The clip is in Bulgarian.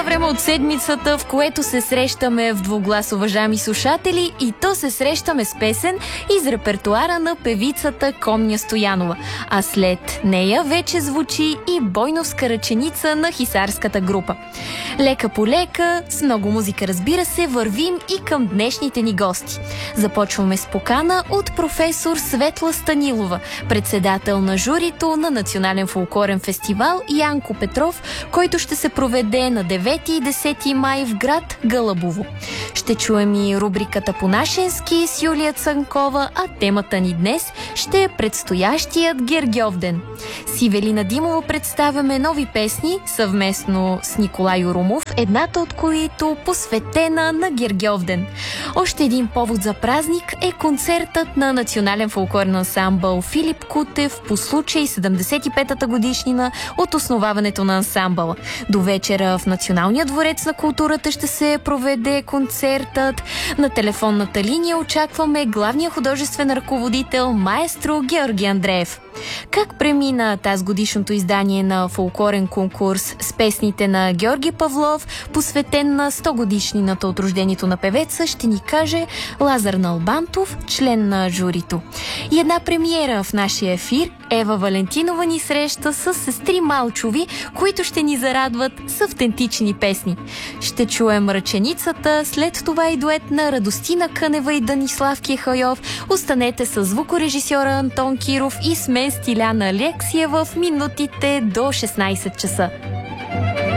време от седмицата, в което се срещаме в двуглас, уважаеми слушатели, и то се срещаме с песен из репертуара на певицата Комня Стоянова. А след нея вече звучи и бойновска ръченица на хисарската група. Лека по лека, с много музика, разбира се, вървим и към днешните ни гости. Започваме с покана от професор Светла Станилова, председател на журито на Национален фолклорен фестивал Янко Петров, който ще се проведе на 9 и 10 май в град Гълъбово. Ще чуем и рубриката по нашенски с Юлия Цанкова, а темата ни днес ще е предстоящият Гергьовден. С Ивелина Димова представяме нови песни съвместно с Николай Орумов, едната от които посветена на Гергьовден. Още един повод за празник е концертът на Национален фолклорен ансамбъл Филип Кутев по случай 75-та годишнина от основаването на ансамбъла. До вечера в Националния дворец на културата ще се проведе концертът. На телефонната линия очакваме главния художествен ръководител маестро Георги Андреев. Как премина тази годишното издание на фолклорен конкурс с песните на Георги Павлов, посветен на 100 годишнината от рождението на певеца, ще ни каже Лазар Налбантов, член на журито. И една премиера в нашия ефир. Ева Валентинова ни среща с сестри Малчови, които ще ни зарадват с автентични песни. Ще чуем ръченицата, след това и дует на Радостина Кънева и Данислав Кехайов. Останете с звукорежисьора Антон Киров и с мен Стиляна Алексиева в минутите до 16 часа.